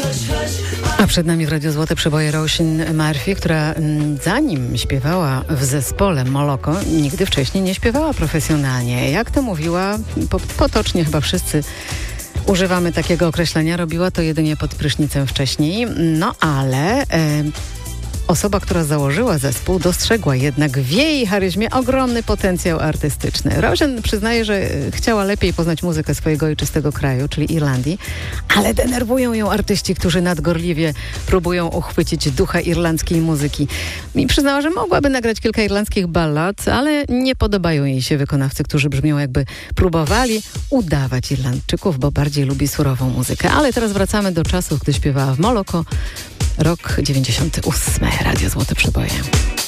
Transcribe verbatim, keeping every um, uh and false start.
A przed nami w Radiu Złote Przeboje Roisin Murphy, która zanim śpiewała w zespole Moloko, nigdy wcześniej nie śpiewała profesjonalnie. Jak to mówiła, po, potocznie chyba wszyscy używamy takiego określenia, robiła to jedynie pod prysznicem wcześniej. No ale... E, Osoba, która założyła zespół, dostrzegła jednak w jej charyzmie ogromny potencjał artystyczny. Roisin przyznaje, że chciała lepiej poznać muzykę swojego ojczystego kraju, czyli Irlandii, ale denerwują ją artyści, którzy nadgorliwie próbują uchwycić ducha irlandzkiej muzyki. I przyznała, że mogłaby nagrać kilka irlandzkich ballad, ale nie podobają jej się wykonawcy, którzy brzmią jakby próbowali udawać Irlandczyków, bo bardziej lubi surową muzykę. Ale teraz wracamy do czasów, gdy śpiewała w Moloko. Rok dziewięćdziesiąty ósmy. Radio Złote Przeboje.